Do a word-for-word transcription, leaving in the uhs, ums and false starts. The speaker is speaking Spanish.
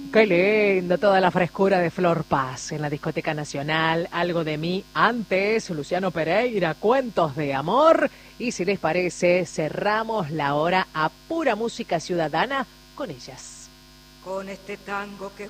Qué lindo, toda la frescura de Flor Paz en la Discoteca Nacional. Algo de mí antes, Luciano Pereira, Cuentos de Amor. Y si les parece, cerramos la hora a pura música ciudadana con ellas. Con este tango que